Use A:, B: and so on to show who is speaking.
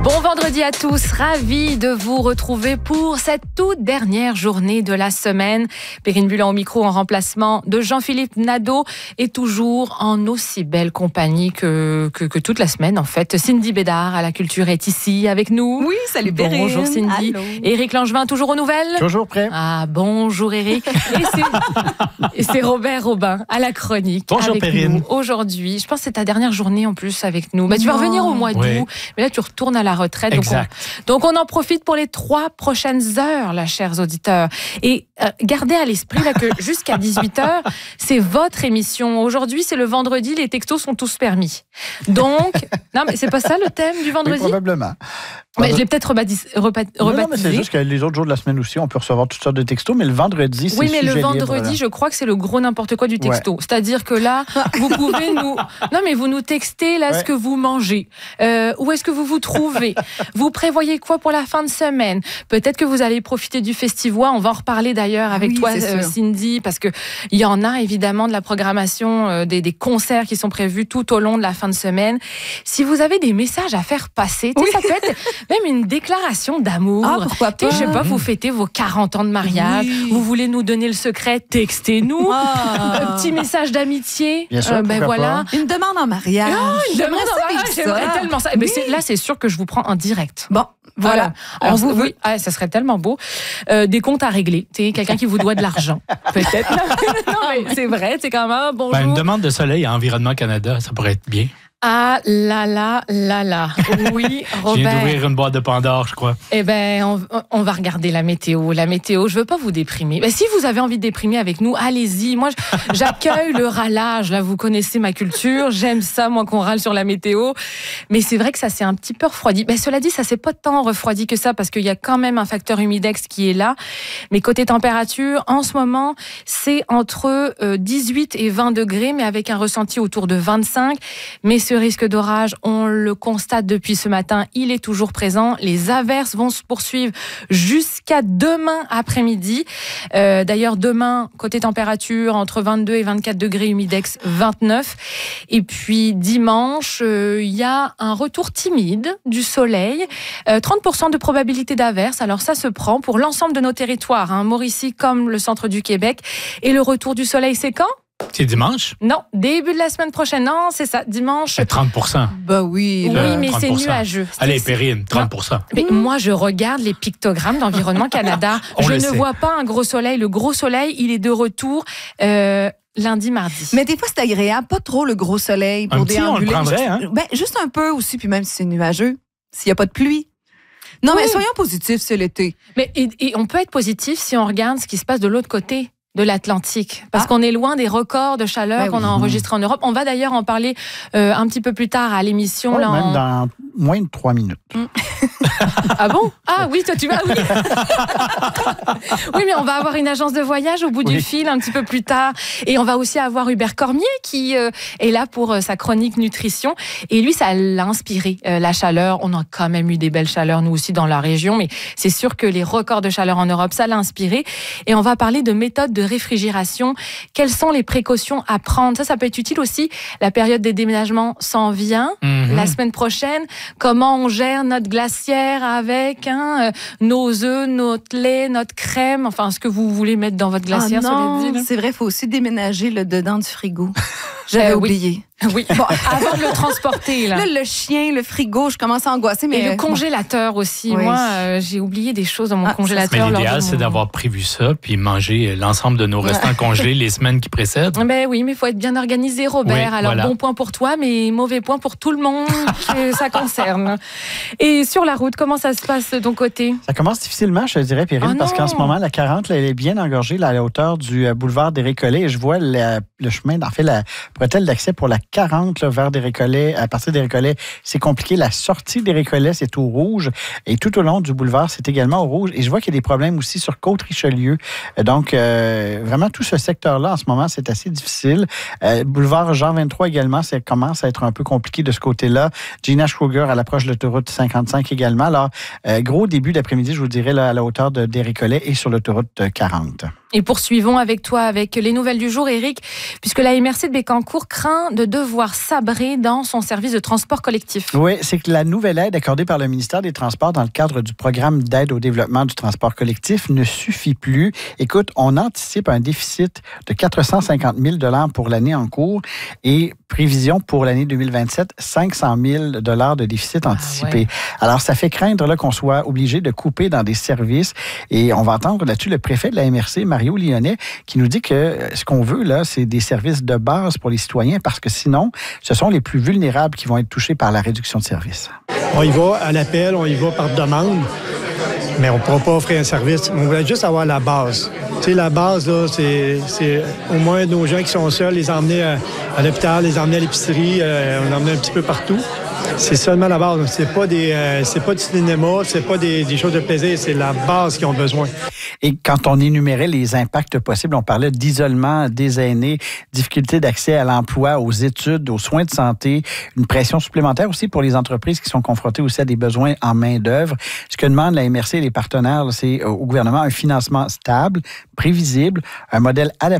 A: Bon vendredi à tous, ravi de vous retrouver pour cette toute dernière journée de la semaine. Perrine Bullan au micro en remplacement de Jean-Philippe Nadeau et toujours en aussi belle compagnie que toute la semaine en fait. Cindy Bédard à la culture est ici avec nous.
B: Oui, salut Perrine.
A: Bonjour Cindy.
B: Allô.
A: Éric Langevin toujours aux nouvelles.
C: Toujours prêt.
A: Ah bonjour Éric. Et c'est Robert Robin à la chronique.
C: Bonjour
A: avec
C: Perrine.
A: nous aujourd'hui. Je pense que c'est ta dernière journée en plus avec nous. Tu vas revenir au mois d'août, mais là tu retournes à la retraite.
C: Exact.
A: Donc on en profite pour les 3 prochaines heures, là, chers auditeurs. Et gardez à l'esprit là, que jusqu'à 18h, c'est votre émission. Aujourd'hui, c'est le vendredi, les textos sont tous permis. Donc, non, mais c'est pas ça le thème du vendredi?
C: Oui, probablement.
A: Mais je l'ai peut-être rebaptisé.
C: Non, mais c'est juste que les autres jours de la semaine aussi, on peut recevoir toutes sortes de textos, mais le vendredi, c'est
A: oui, mais
C: sujet
A: le vendredi,
C: libre,
A: je crois que c'est le gros n'importe quoi du texto. Ouais. C'est-à-dire que là, vous pouvez nous... Non, mais vous nous textez là ce que vous mangez. Où est-ce que vous vous trouvez? Vous prévoyez quoi pour la fin de semaine? Peut-être que vous allez profiter du Festivois. On va en reparler d'ailleurs avec toi, Cindy, parce que il y en a évidemment de la programmation, des concerts qui sont prévus tout au long de la fin de semaine. Si vous avez des messages à faire passer, ça peut être même une déclaration d'amour.
B: Ah, pourquoi pas?
A: Je sais pas, vous fêtez vos 40 ans de mariage, vous voulez nous donner le secret, textez-nous. Un petit message d'amitié.
C: Bien sûr,
A: voilà.
B: Une demande en mariage.
A: Une demande en mariage, j'aimerais tellement ça. Oui. Là, c'est sûr que je vous prends en direct.
B: Bon, voilà.
A: Alors, ça serait tellement beau. Des comptes à régler. Quelqu'un qui vous doit de l'argent. Peut-être. Non, mais c'est vrai. C'est quand même bonjour.
D: Une demande de soleil à Environnement Canada, ça pourrait être bien.
A: Ah là là là là. Oui, Robert.
D: Je viens d'ouvrir une boîte de Pandore, je crois.
A: Eh bien, on va regarder la météo. La météo, je veux pas vous déprimer. Mais si vous avez envie de déprimer avec nous, allez-y. Moi, j'accueille le râlage. Là, vous connaissez ma culture. J'aime ça, moi, qu'on râle sur la météo. Mais c'est vrai que ça s'est un petit peu refroidi. Cela dit, ça s'est pas tant refroidi que ça parce qu'il y a quand même un facteur humidex qui est là. Mais côté température, en ce moment, c'est entre 18 et 20 degrés, mais avec un ressenti autour de 25. Mais ce risque d'orage, on le constate depuis ce matin, il est toujours présent. Les averses vont se poursuivre jusqu'à demain après-midi. D'ailleurs, demain, côté température, entre 22 et 24 degrés, humidex 29. Et puis dimanche, il y a un retour timide du soleil. 30% de probabilité d'averse. Alors ça se prend pour l'ensemble de nos territoires, Mauricie comme le centre du Québec. Et le retour du soleil, c'est quand?
D: C'est dimanche?
A: Non, début de la semaine prochaine. Non, c'est ça, dimanche.
D: 30%.
B: Oui.
A: Oui, mais
D: 30%.
A: c'est nuageux.
D: Allez, Perrine, 30%.
A: Mais moi, je regarde les pictogrammes d'Environnement Canada. Je ne vois pas un gros soleil. Le gros soleil, il est de retour lundi, mardi.
B: Mais des fois, c'est agréable. Pas trop le gros soleil pour déambuler.
D: On le prendrait,
B: juste un peu aussi, puis même si c'est nuageux, s'il n'y a pas de pluie. Non, mais soyons positifs, c'est l'été.
A: Mais et on peut être positif si on regarde ce qui se passe de l'autre côté de l'Atlantique, parce qu'on est loin des records de chaleur qu'on a enregistrés en Europe. On va d'ailleurs en parler un petit peu plus tard à l'émission.
C: Là, même dans moins de 3 minutes.
A: Ah bon? Ah oui, toi tu vas... Oui. Oui, mais on va avoir une agence de voyage au bout du fil un petit peu plus tard. Et on va aussi avoir Hubert Cormier qui est là pour sa chronique nutrition. Et lui, ça l'a inspiré, la chaleur. On a quand même eu des belles chaleurs, nous aussi, dans la région. Mais c'est sûr que les records de chaleur en Europe, ça l'a inspiré. Et on va parler de méthodes de réfrigération. Quelles sont les précautions à prendre? Ça peut être utile aussi. La période des déménagements s'en vient la semaine prochaine. Comment on gère notre glacière avec nos œufs, notre lait, notre crème, enfin ce que vous voulez mettre dans votre glacière.
B: Non, c'est vrai, il faut aussi déménager le dedans du frigo. J'avais oublié.
A: Oui, bon, avant de le transporter. Là,
B: le chien, le frigo, je commence à angoisser. Mais
A: et le congélateur aussi. Oui. Moi, j'ai oublié des choses dans mon congélateur.
D: Mais l'idéal, c'est d'avoir prévu ça, puis manger l'ensemble de nos restants congelés les semaines qui précèdent.
A: Ben oui, mais il faut être bien organisé, Robert.
D: Oui,
A: alors, bon point pour toi, mais mauvais point pour tout le monde que ça concerne. Et sur la route, comment ça se passe de ton côté?
C: Ça commence difficilement, je dirais, Perrine, parce qu'en ce moment, la 40, là, elle est bien engorgée là, à la hauteur du boulevard des Récollets. Et je vois le chemin, en fait, la bretelle d'accès pour la 40 là, vers des Récollets, à partir des Récollets, c'est compliqué. La sortie des Récollets, c'est au rouge. Et tout au long du boulevard, c'est également au rouge. Et je vois qu'il y a des problèmes aussi sur Côte-Richelieu. Donc, vraiment, tout ce secteur-là, en ce moment, c'est assez difficile. Boulevard Jean 23 également, ça commence à être un peu compliqué de ce côté-là. Gina Schroger à l'approche de l'autoroute 55 également. Alors, gros début d'après-midi, je vous dirais, là, à la hauteur des Récollets et sur l'autoroute 40.
A: Et poursuivons avec toi, avec les nouvelles du jour, Éric, puisque la MRC de Bécancour craint de devoir sabrer dans son service de transport collectif.
C: Oui, c'est que la nouvelle aide accordée par le ministère des Transports dans le cadre du programme d'aide au développement du transport collectif ne suffit plus. Écoute, on anticipe un déficit de 450 000 $ pour l'année en cours et prévision pour l'année 2027, 500 000 $ de déficit anticipé.
A: Ouais.
C: Alors, ça fait craindre là, qu'on soit obligé de couper dans des services. Et on va entendre là-dessus le préfet de la MRC, Mario Lyonnais, qui nous dit que ce qu'on veut, là, c'est des services de base pour les citoyens parce que sinon, ce sont les plus vulnérables qui vont être touchés par la réduction de services.
E: On y va à l'appel, on y va par demande, mais on ne pourra pas offrir un service. On voulait juste avoir la base. Tu sais, la base, là, c'est au moins nos gens qui sont seuls, les emmener à l'hôpital, les emmener à l'épicerie, on les emmener un petit peu partout. C'est seulement la base. C'est pas du cinéma, c'est pas des choses de plaisir, c'est la base qu'ils ont besoin.
C: Et quand on énumérait les impacts possibles, on parlait d'isolement des aînés, difficulté d'accès à l'emploi, aux études, aux soins de santé, une pression supplémentaire aussi pour les entreprises qui sont confrontées aussi à des besoins en main-d'œuvre. Ce que demande la MRC et les partenaires, c'est au gouvernement un financement stable, prévisible, un modèle adapté